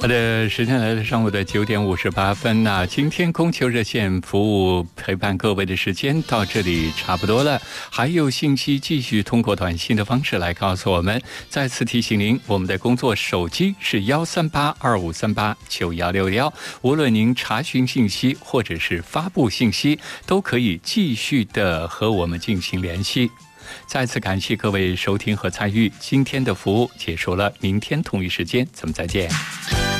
的，时间来到上午的9点58分那今天供求热线服务陪伴各位的时间到这里差不多了，还有信息继续通过短信的方式来告诉我们。再次提醒您，我们的工作手机是13825389161，无论您查询信息或者是发布信息，都可以继续的和我们进行联系。再次感谢各位收听和参与，今天的服务结束了，明天同一时间咱们再见。